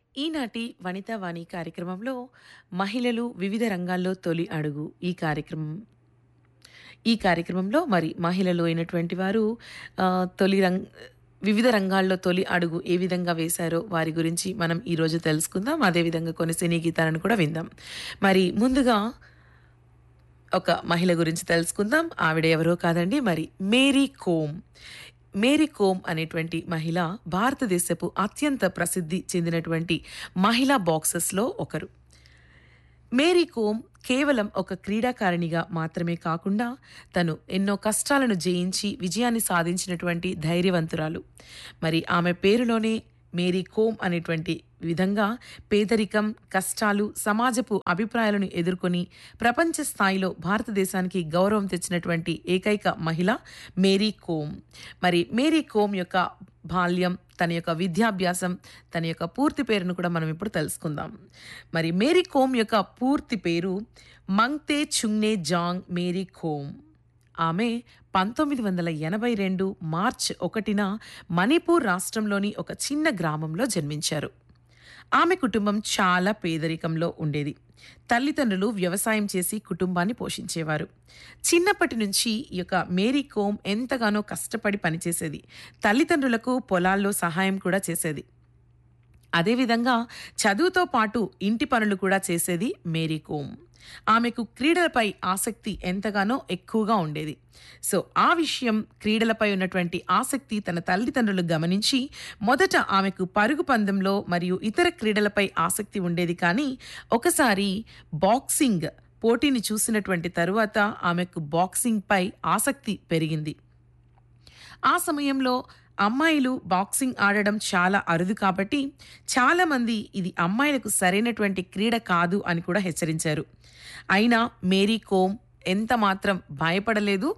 ఈనాటి వనితా వాణి కార్యక్రమంలో మహిళలు వివిధ రంగాల్లో తొలి అడుగు ఈ కార్యక్రమంలో మరి మహిళలు అయినటువంటి వారు ఆ, తొలి రంగ్ వివిధ రంగాల్లో తొలి అడుగు ఏ విధంగా వేశారో వారి గురించి మనం ఈరోజు తెలుసుకుందాం. అదేవిధంగా కొన్ని సినీ గీతాలను కూడా విందాం. మరి ముందుగా ఒక మహిళ గురించి తెలుసుకుందాం. ఆవిడ ఎవరో కాదండి, మరి మేరీ కోమ్. మేరీ కోమ్ అనేటువంటి మహిళ భారతదేశపు అత్యంత ప్రసిద్ధి చెందినటువంటి మహిళా బాక్సర్స్లో ఒకరు. మేరీ కోమ్ కేవలం ఒక క్రీడాకారిణిగా మాత్రమే కాకుండా తను ఎన్నో కష్టాలను జయించి విజయాన్ని సాధించినటువంటి ధైర్యవంతురాలు. మరి ఆమె పేరులోనే మేరీ కోమ్ అనేటువంటి విధంగా పేదరికం, కష్టాలు, సమాజపు అభిప్రాయాలను ఎదుర్కొని ప్రపంచ స్థాయిలో భారతదేశానికి గౌరవం తెచ్చినటువంటి ఏకైక మహిళ మేరీ కోమ్. మరి మేరీ కోమ్ యొక్క బాల్యం, తన యొక్క విద్యాభ్యాసం, తన యొక్క పూర్తి పేరును కూడా మనం ఇప్పుడు తెలుసుకుందాం. మరి మేరీ కోమ్ యొక్క పూర్తి పేరు మంగ్తే చుంగ్నే జాంగ్ మేరీ కోమ్. ఆమె 1982 మార్చ్ 1న మణిపూర్ రాష్ట్రంలోని ఒక చిన్న గ్రామంలో జన్మించారు. ఆమె కుటుంబం చాలా పేదరికంలో ఉండేది. తల్లిదండ్రులు వ్యవసాయం చేసి కుటుంబాన్ని పోషించేవారు. చిన్నప్పటి నుంచి ఈ యొక్క మేరీ కోమ్ ఎంతగానో కష్టపడి పనిచేసేది. తల్లిదండ్రులకు పొలాల్లో సహాయం కూడా చేసేది. అదేవిధంగా చదువుతో పాటు ఇంటి పనులు కూడా చేసేది మేరీ కోమ్. ఆమెకు క్రీడలపై ఆసక్తి ఎంతగానో ఎక్కువగా ఉండేది. సో ఆ విషయం, క్రీడలపై ఉన్నటువంటి ఆసక్తి తన తల్లిదండ్రులు గమనించి మొదట ఆమెకు పరుగు పందెంలో మరియు ఇతర క్రీడలపై ఆసక్తి ఉండేది. కానీ ఒకసారి బాక్సింగ్ పోటీని చూసినటువంటి తరువాత ఆమెకు బాక్సింగ్ పై ఆసక్తి పెరిగింది. ఆ సమయంలో అమ్మాయిలు బాక్సింగ్ ఆడడం చాలా అరుదు కాబట్టి చాలామంది ఇది అమ్మాయిలకు సరైనటువంటి క్రీడ కాదు అని కూడా హెచ్చరించారు. అయినా మేరీ కోమ్ ఎంత మాత్రం భయపడలేదు.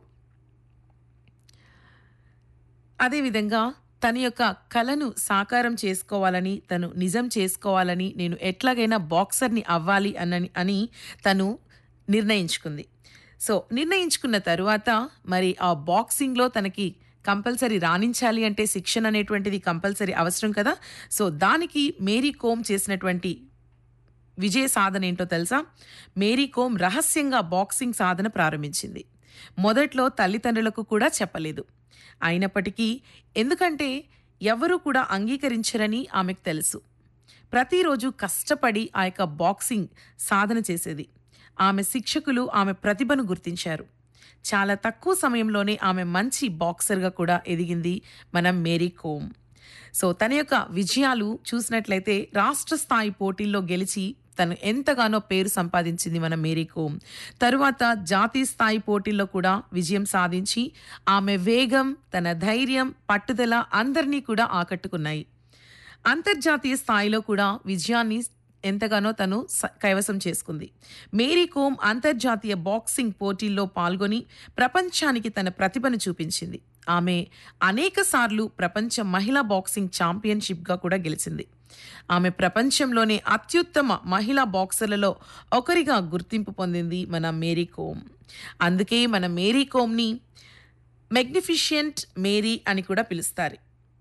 అదేవిధంగా తన యొక్క కలను సాకారం చేసుకోవాలని, తను నిజం చేసుకోవాలని, నేను ఎట్లాగైనా బాక్సర్ని అవ్వాలి అని తను నిర్ణయించుకుంది. సో నిర్ణయించుకున్న తరువాత మరి ఆ బాక్సింగ్లో తనకి కంపల్సరీ రాణించాలి అంటే శిక్షణ అనేటువంటిది కంపల్సరీ అవసరం కదా. సో దానికి మేరీ కోమ్ చేసినటువంటి విజయ సాధన ఏంటో తెలుసా? మేరీ కోమ్ రహస్యంగా బాక్సింగ్ సాధన ప్రారంభించింది. మొదట్లో తల్లిదండ్రులకు కూడా చెప్పలేదు. అయినప్పటికీ, ఎందుకంటే ఎవరూ కూడా అంగీకరించరని ఆమెకు తెలుసు, ప్రతిరోజు కష్టపడి ఆ యొక్క బాక్సింగ్ సాధన చేసేది. ఆమె శిక్షకులు ఆమె ప్రతిభను గుర్తించారు. చాలా తక్కువ సమయంలోనే ఆమె మంచి బాక్సర్గా కూడా ఎదిగింది మన మేరీ కోమ్. సో తన యొక్క విజయాలు చూసినట్లయితే రాష్ట్ర స్థాయి పోటీల్లో గెలిచి తను ఎంతగానో పేరు సంపాదించింది మన మేరీ కోమ్. తరువాత జాతీయ స్థాయి పోటీల్లో కూడా విజయం సాధించి ఆమె వేగం, తన ధైర్యం, పట్టుదల అందరినీ కూడా ఆకట్టుకున్నాయి. అంతర్జాతీయ స్థాయిలో కూడా విజయాన్ని ఎంతగానో తను కైవసం చేసుకుంది. మేరీ కోమ్ అంతర్జాతీయ బాక్సింగ్ పోటీల్లో పాల్గొని ప్రపంచానికి తన ప్రతిభను చూపించింది. ఆమె అనేక సార్లు ప్రపంచ మహిళా బాక్సింగ్ ఛాంపియన్షిప్గా కూడా గెలిచింది. ఆమె ప్రపంచంలోనే అత్యుత్తమ మహిళా బాక్సర్లలో ఒకరిగా గుర్తింపు పొందింది మన మేరీ కోమ్. అందుకే మన మేరీ కోమ్ని మెగ్నిఫిషియంట్ మేరీ అని కూడా పిలుస్తారు.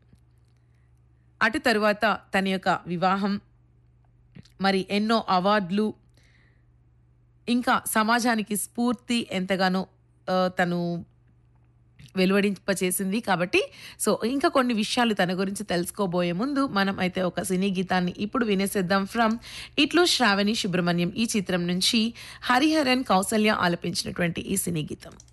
అటు తరువాత తన యొక్క వివాహం, మరి ఎన్నో అవార్డులు, ఇంకా సమాజానికి స్ఫూర్తి ఎంతగానో తను వెలువడింపచేసింది. కాబట్టి సో ఇంకా కొన్ని విషయాలు తన గురించి తెలుసుకోబోయే ముందు మనం అయితే ఒక సినీ గీతాన్ని ఇప్పుడు వినేసేద్దాం. ఫ్రమ్ ఇట్లు శ్రావణి సుబ్రహ్మణ్యం ఈ చిత్రం నుంచి హరిహరన్, కౌసల్య ఆలపించినటువంటి ఈ సినీ గీతం.